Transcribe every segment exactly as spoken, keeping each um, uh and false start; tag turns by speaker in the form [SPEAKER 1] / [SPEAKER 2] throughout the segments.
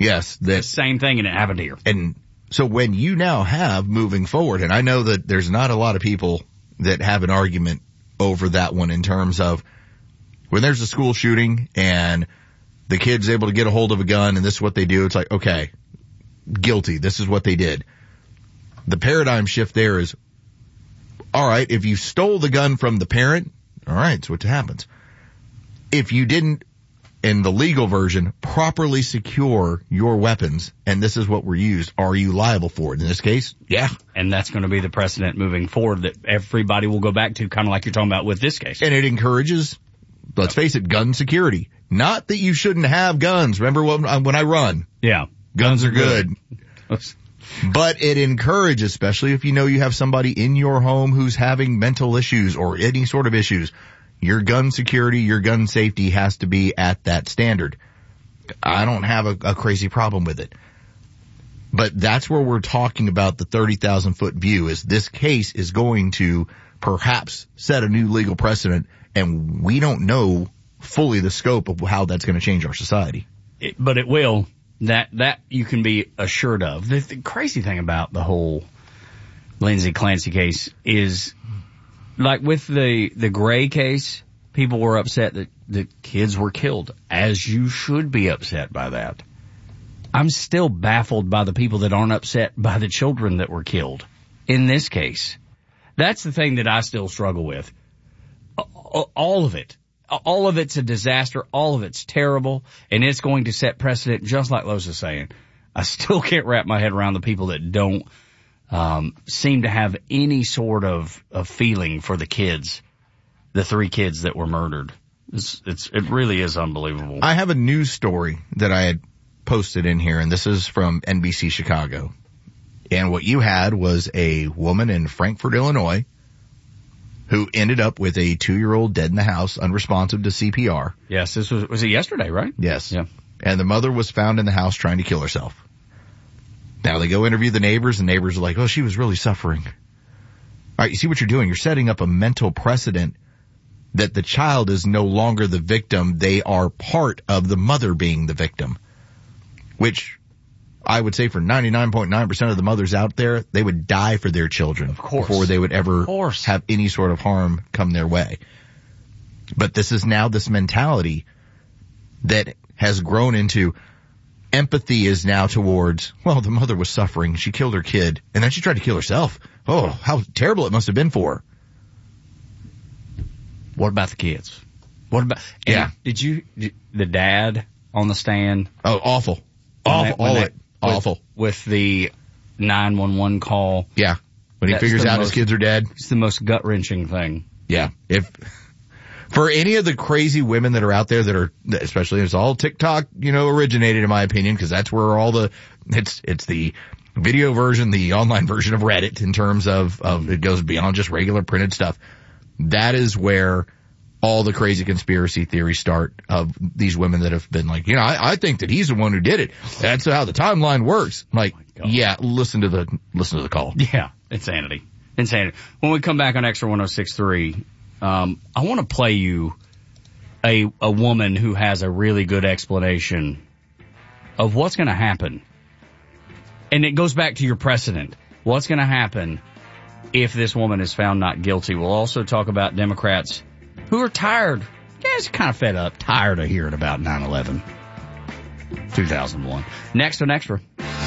[SPEAKER 1] Yes.
[SPEAKER 2] The same thing, and it happened here.
[SPEAKER 1] And so when you now have moving forward, and I know that there's not a lot of people that have an argument over that one in terms of when there's a school shooting and the kid's able to get a hold of a gun and this is what they do, it's like, okay, guilty. This is what they did. The paradigm shift there is, all right, if you stole the gun from the parent, all right, so what happens? If you didn't, in the legal version, properly secure your weapons, and this is what were used, are you liable for it? In this case, yeah.
[SPEAKER 2] And that's going to be the precedent moving forward that everybody will go back to, kind of like you're talking about with this case.
[SPEAKER 1] And it encourages, let's face it, gun security. Not that you shouldn't have guns. Remember when, when I run?
[SPEAKER 2] Yeah.
[SPEAKER 1] Guns are good. But it encourages, especially if you know you have somebody in your home who's having mental issues or any sort of issues, your gun security, your gun safety has to be at that standard. I don't have a, a crazy problem with it. But that's where we're talking about the thirty thousand foot view, is this case is going to perhaps set a new legal precedent, and we don't know fully the scope of how that's going to change our society.
[SPEAKER 2] It, but it will. That that you can be assured of. The, the crazy thing about the whole Lindsay Clancy case is, like with the the Gray case, people were upset that the kids were killed, as you should be upset by that. I'm still baffled by the people that aren't upset by the children that were killed in this case. That's the thing that I still struggle with. All of it. All of it's a disaster. All of it's terrible. And it's going to set precedent, just like Lois is saying. I still can't wrap my head around the people that don't um seem to have any sort of, of feeling for the kids, the three kids that were murdered. It's, it's it really is unbelievable.
[SPEAKER 1] I have a news story that I had posted in here, and this is from N B C Chicago. And what you had was a woman in Frankfort, Illinois, who ended up with a two-year-old dead in the house, unresponsive to C P R.
[SPEAKER 2] Yes, this was, was it yesterday, right?
[SPEAKER 1] Yes.
[SPEAKER 2] Yeah.
[SPEAKER 1] And the mother was found in the house trying to kill herself. Now they go interview the neighbors, and neighbors are like, oh, she was really suffering. All right, you see what you're doing? You're setting up a mental precedent that the child is no longer the victim. They are part of the mother being the victim, which I would say for ninety-nine point nine percent of the mothers out there, they would die for their children
[SPEAKER 2] of course.
[SPEAKER 1] before they would ever
[SPEAKER 2] of course.
[SPEAKER 1] have any sort of harm come their way. But this is now this mentality that has grown into empathy is now towards, well, the mother was suffering. She killed her kid, and then she tried to kill herself. Oh, how terrible it must have been for her.
[SPEAKER 2] What about the kids? What about,
[SPEAKER 1] yeah.
[SPEAKER 2] Did you, did, the dad on the stand?
[SPEAKER 1] Oh, awful. Awful. All it. Awful.
[SPEAKER 2] With the nine one one call.
[SPEAKER 1] Yeah. When he figures out his kids are dead.
[SPEAKER 2] It's the most gut-wrenching thing.
[SPEAKER 1] Yeah. If, for any of the crazy women that are out there that are, especially it's all TikTok, you know, originated in my opinion, because that's where all the, it's, it's the video version, the online version of Reddit in terms of, of it goes beyond just regular printed stuff. That is where all the crazy conspiracy theories start of these women that have been like, you know, I, I think that he's the one who did it. That's how the timeline works. I'm like, oh yeah, listen to the, listen to the call.
[SPEAKER 2] Yeah. Insanity. Insanity. When we come back on Extra one oh six point three, um, I want to play you a, a woman who has a really good explanation of what's going to happen. And it goes back to your precedent. What's going to happen if this woman is found not guilty? We'll also talk about Democrats who are tired, yeah, it's kind of fed up, tired of hearing about nine eleven, two thousand one. Next on Extra.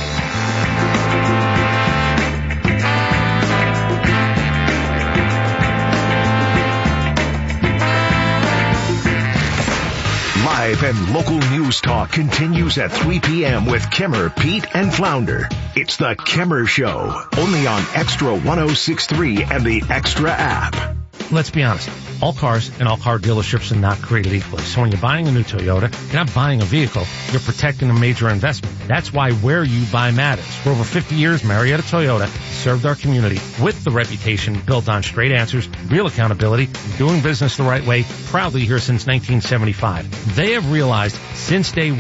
[SPEAKER 3] Live and local news talk continues at three p.m. with Kimmer, Pete, and Flounder. It's the Kimmer Show, only on Extra one oh six point three and the Extra app.
[SPEAKER 4] Let's be honest. All cars and all car dealerships are not created equally. So when you're buying a new Toyota, you're not buying a vehicle. You're protecting a major investment. That's why where you buy matters. For over fifty years, Marietta Toyota served our community with the reputation built on straight answers, real accountability, and doing business the right way, proudly here since nineteen seventy-five. They have realized since day one that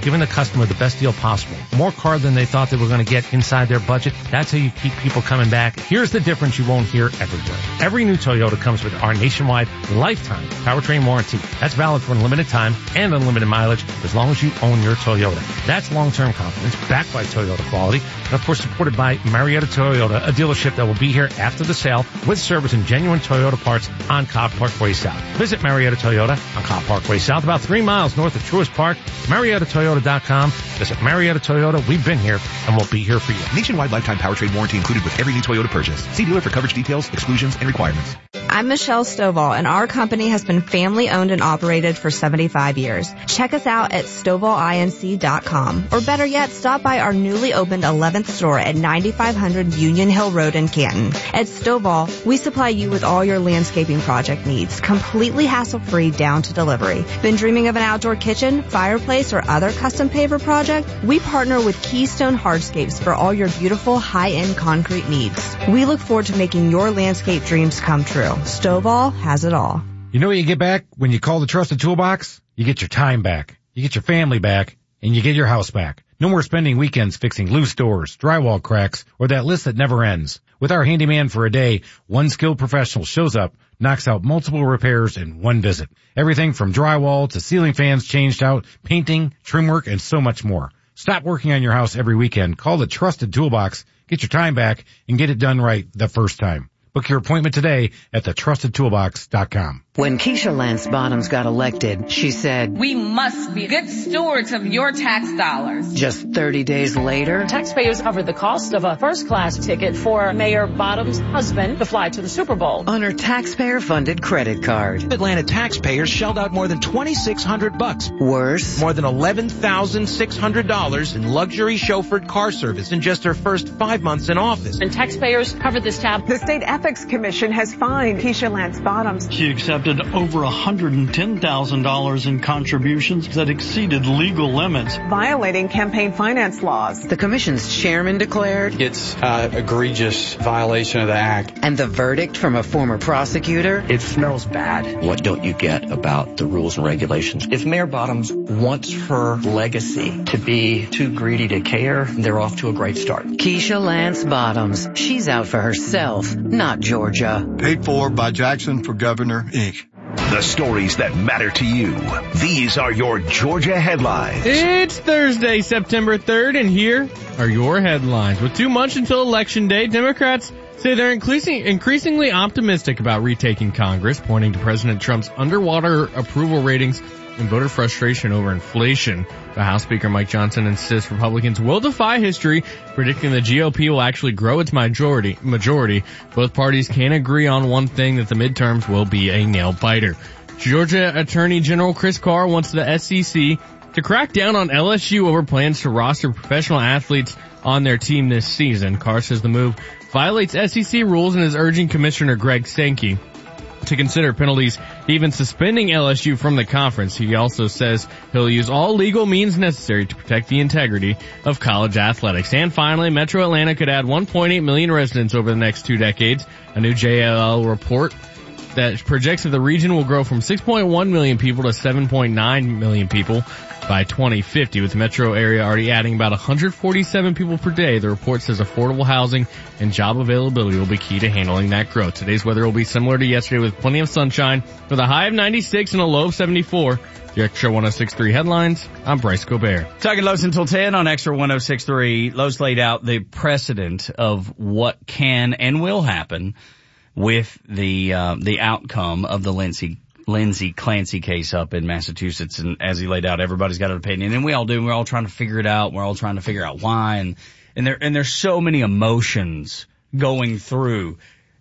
[SPEAKER 4] giving the customer the best deal possible. More car than they thought they were going to get inside their budget. That's how you keep people coming back. Here's the difference you won't hear everywhere. Every new Toyota comes with our nationwide lifetime powertrain warranty. That's valid for unlimited time and unlimited mileage as long as you own your Toyota. That's long-term confidence backed by Toyota quality and, of course, supported by Marietta Toyota, a dealership that will be here after the sale with service and genuine Toyota parts on Cobb Parkway South. Visit Marietta Toyota on Cobb Parkway South, about three miles north of Truist Park. Marietta Toyota dot com. Visit Marietta Toyota. We've been here and we'll be here for you.
[SPEAKER 5] Nationwide lifetime powertrain warranty included with every new Toyota purchase. See dealer for coverage details, exclusions, and requirements.
[SPEAKER 6] I'm Michelle Stovall, and our company has been family-owned and operated for seventy-five years. Check us out at stovall inc dot com, or better yet, stop by our newly opened eleventh store at ninety-five hundred Union Hill Road in Canton. At Stovall, we supply you with all your landscaping project needs, completely hassle-free down to delivery. Been dreaming of an outdoor kitchen, fireplace, or other custom paver project? We partner with Keystone Hardscapes for all your beautiful high-end concrete needs. We look forward to making your landscape dreams come true. Stovall has it all.
[SPEAKER 7] You know what you get back when you call the Trusted Toolbox? You get your time back, you get your family back, and you get your house back. No more spending weekends fixing loose doors, drywall cracks, or that list that never ends. With our handyman for a day, one skilled professional shows up, knocks out multiple repairs in one visit. Everything from drywall to ceiling fans changed out, painting, trim work, and so much more. Stop working on your house every weekend. Call the Trusted Toolbox, get your time back, and get it done right the first time. Book your appointment today at the trusted toolbox dot com.
[SPEAKER 8] When Keisha Lance Bottoms got elected, she said,
[SPEAKER 9] "We must be good stewards of your tax dollars."
[SPEAKER 8] Just thirty days later,
[SPEAKER 10] taxpayers covered the cost of a first-class ticket for Mayor Bottoms' husband to fly to the Super Bowl
[SPEAKER 8] on her taxpayer-funded credit card.
[SPEAKER 11] Atlanta taxpayers shelled out more than twenty-six hundred bucks.
[SPEAKER 8] Worse,
[SPEAKER 11] more than eleven thousand six hundred dollars in luxury chauffeured car service in just her first five months in office.
[SPEAKER 10] And taxpayers covered this tab.
[SPEAKER 12] The state ethics commission has fined Keisha Lance Bottoms.
[SPEAKER 13] She accepted over one hundred ten thousand dollars in contributions that exceeded legal limits,
[SPEAKER 12] violating campaign finance laws.
[SPEAKER 8] The commission's chairman declared
[SPEAKER 14] it's an egregious violation of the act.
[SPEAKER 8] And the verdict from a former prosecutor?
[SPEAKER 15] It smells bad. What don't you get about the rules and regulations? If Mayor Bottoms wants her legacy to be too greedy to care, they're off to a great start.
[SPEAKER 8] Keisha Lance Bottoms. She's out for herself, not Georgia.
[SPEAKER 16] Paid for by Jackson for Governor, Incorporated.
[SPEAKER 3] The stories that matter to you. These are your Georgia headlines.
[SPEAKER 17] It's Thursday, September third, and here are your headlines. With two months until Election Day, Democrats say they're increasing, increasingly optimistic about retaking Congress, pointing to President Trump's underwater approval ratings and voter frustration over inflation. But House Speaker Mike Johnson insists Republicans will defy history, predicting the G O P will actually grow its majority. Majority. Both parties can agree on one thing, that the midterms will be a nail-biter. Georgia Attorney General Chris Carr wants the S E C to crack down on L S U over plans to roster professional athletes on their team this season. Carr says the move violates S E C rules and is urging Commissioner Greg Sankey to consider penalties, even suspending L S U from the conference. He also says he'll use all legal means necessary to protect the integrity of college athletics. And finally, Metro Atlanta could add one point eight million residents over the next two decades. A new J L L report that projects that the region will grow from six point one million people to seven point nine million people by twenty fifty, with the metro area already adding about one hundred forty-seven people per day. The report says affordable housing and job availability will be key to handling that growth. Today's weather will be similar to yesterday with plenty of sunshine, with a high of ninety-six and a low of seventy-four. The Extra one oh six point three headlines, I'm Bryce Gobert.
[SPEAKER 2] Talking Lowe's until ten on Extra one oh six point three. Lowe's laid out the precedent of what can and will happen with the uh, the outcome of the Lindsay Lindsay Clancy case up in Massachusetts. And as he laid out, everybody's got an opinion, and we all do. We're all trying to figure it out. We're all trying to figure out why. And, and there, and there's so many emotions going through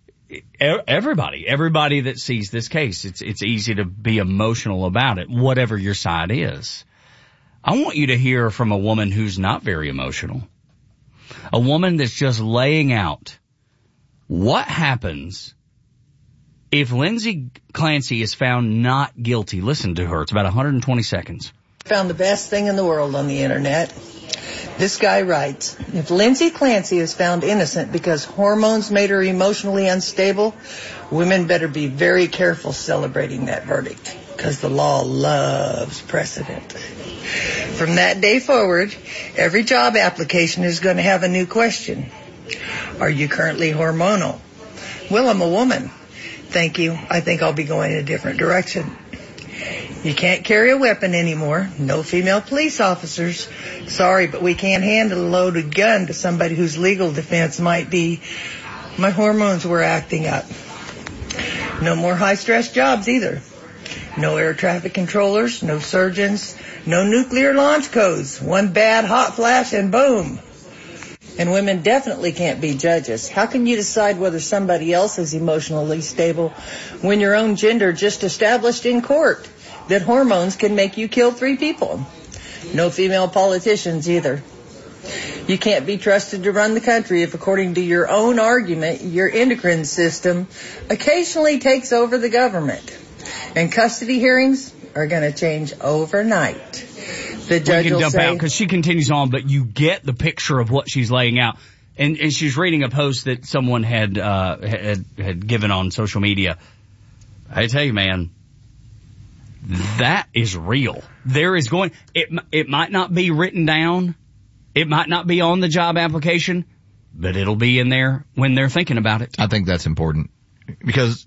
[SPEAKER 2] everybody, everybody that sees this case. It's, it's easy to be emotional about it, whatever your side is. I want you to hear from a woman who's not very emotional. A woman that's just laying out what happens if Lindsay Clancy is found not guilty. Listen to her. It's about one hundred twenty seconds.
[SPEAKER 18] Found the best thing in the world on the internet. This guy writes, if Lindsay Clancy is found innocent because hormones made her emotionally unstable, women better be very careful celebrating that verdict, because the law loves precedent. From that day forward, every job application is going to have a new question. Are you currently hormonal? Well, I'm a woman. Thank you. I think I'll be going in a different direction. You can't carry a weapon anymore. No female police officers. Sorry, but we can't hand a loaded gun to somebody whose legal defense might be, my hormones were acting up. No more high-stress jobs either. No air traffic controllers, no surgeons, no nuclear launch codes. One bad hot flash and boom. And women definitely can't be judges. How can you decide whether somebody else is emotionally stable when your own gender just established in court that hormones can make you kill three people? No female politicians either. You can't be trusted to run the country if, according to your own argument, your endocrine system occasionally takes over the government. And custody hearings are going to change overnight. The judge
[SPEAKER 2] we can
[SPEAKER 18] will
[SPEAKER 2] dump
[SPEAKER 18] say,
[SPEAKER 2] out because she continues on, but you get the picture of what she's laying out. And, and she's reading a post that someone had, uh, had, had given on social media. I tell you, man, that is real. There is going, it, it might not be written down. It might not be on the job application, but it'll be in there when they're thinking about it.
[SPEAKER 1] I think that's important because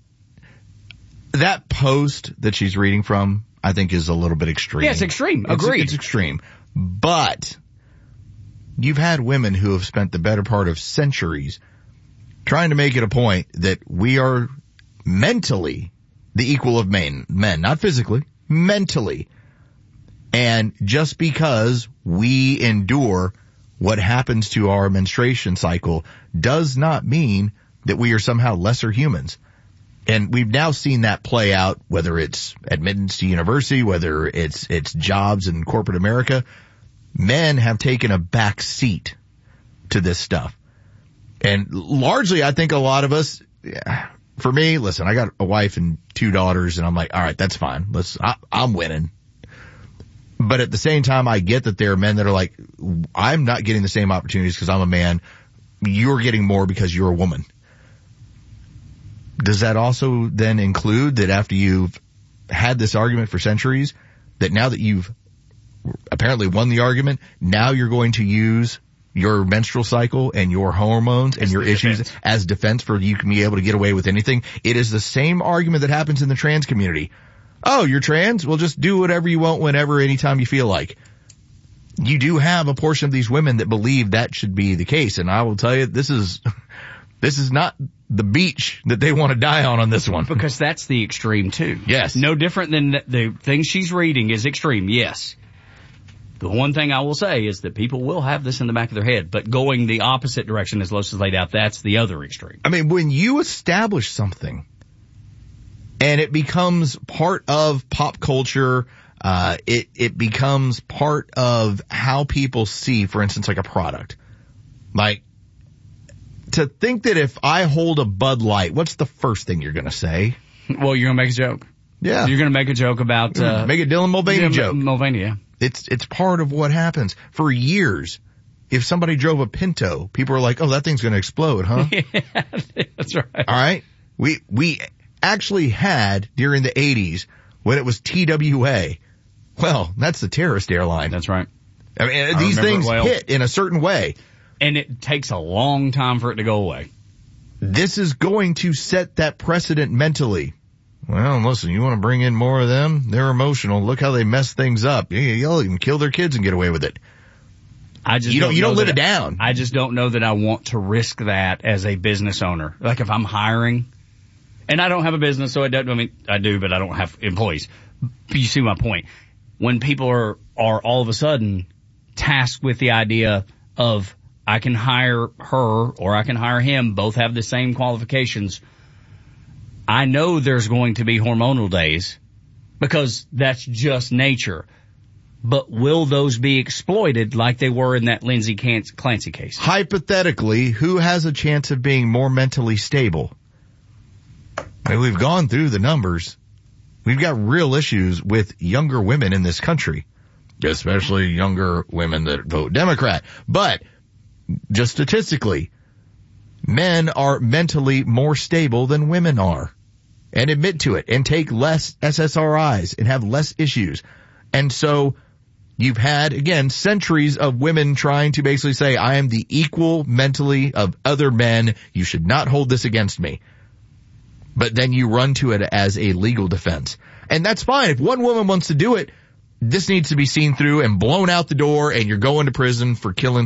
[SPEAKER 1] that post that she's reading from, I think, is a little bit extreme.
[SPEAKER 2] Yeah, it's extreme. Agreed.
[SPEAKER 1] It's, it's extreme. But you've had women who have spent the better part of centuries trying to make it a point that we are mentally the equal of men, men, not physically, mentally. And just because we endure what happens to our menstruation cycle does not mean that we are somehow lesser humans. And we've now seen that play out, whether it's admittance to university, whether it's it's jobs in corporate America. Men have taken a back seat to this stuff. And largely, I think a lot of us, for me, listen, I got a wife and two daughters, and I'm like, all right, that's fine. Let's, I, I'm winning. But at the same time, I get that there are men that are like, I'm not getting the same opportunities because I'm a man. You're getting more because you're a woman. Does that also then include that after you've had this argument for centuries, that now that you've apparently won the argument, now you're going to use your menstrual cycle and your hormones and
[SPEAKER 2] as
[SPEAKER 1] your issues
[SPEAKER 2] defense.
[SPEAKER 1] as defense for you can be able to get away with anything? It is the same argument that happens in the trans community. Oh, you're trans? Well, just do whatever you want whenever, anytime you feel like. You do have a portion of these women that believe that should be the case. And I will tell you, this is, this is not the beach that they want to die on on this one.
[SPEAKER 2] Because that's the extreme too.
[SPEAKER 1] Yes.
[SPEAKER 2] No different than the, the thing she's reading is extreme, yes. The one thing I will say is that people will have this in the back of their head, but going the opposite direction as Lois has laid out, that's the other extreme.
[SPEAKER 1] I mean, when you establish something and it becomes part of pop culture, uh, it, it becomes part of how people see, for instance, like a product. Like, to think that if I hold a Bud Light, what's the first thing you're going to say?
[SPEAKER 2] Well, you're going to make a joke.
[SPEAKER 1] Yeah.
[SPEAKER 2] You're going to make a joke about, uh,
[SPEAKER 1] make a Dylan Mulvaney
[SPEAKER 2] yeah,
[SPEAKER 1] joke.
[SPEAKER 2] Mulvaney, yeah.
[SPEAKER 1] It's, it's part of what happens. For years, if somebody drove a Pinto, people are like, oh, that thing's going to explode, huh?
[SPEAKER 2] Yeah, that's right.
[SPEAKER 1] All right. We, we actually had during the eighties when it was T W A. Well, that's the terrorist airline.
[SPEAKER 2] That's right.
[SPEAKER 1] I mean,
[SPEAKER 2] I
[SPEAKER 1] these things
[SPEAKER 2] well.
[SPEAKER 1] hit in a certain way.
[SPEAKER 2] And it takes a long time for it to go away.
[SPEAKER 1] This is going to set that precedent mentally. Well, listen, you want to bring in more of them? They're emotional. Look how they mess things up. You'll even kill their kids and get away with it.
[SPEAKER 2] I just
[SPEAKER 1] you don't,
[SPEAKER 2] don't
[SPEAKER 1] you don't live
[SPEAKER 2] that,
[SPEAKER 1] it down.
[SPEAKER 2] I just don't know that I want to risk that as a business owner. Like if I'm hiring, and I don't have a business, so I don't, I mean, I do, but I don't have employees. You see my point. When people are, are all of a sudden tasked with the idea of I can hire her or I can hire him, both have the same qualifications. I know there's going to be hormonal days because that's just nature. But will those be exploited like they were in that Lindsay Clancy case?
[SPEAKER 1] Hypothetically, who has a chance of being more mentally stable? I mean, we've gone through the numbers. We've got real issues with younger women in this country, especially younger women that vote Democrat. But just statistically, men are mentally more stable than women are, and admit to it and take less S S R Is and have less issues. And so You've had, again, centuries of women trying to basically say, I am the equal mentally of other men. You should not hold this against me. But then you run to it as a legal defense. And that's fine. If one woman wants to do it, this needs to be seen through and blown out the door, and you're going to prison for killing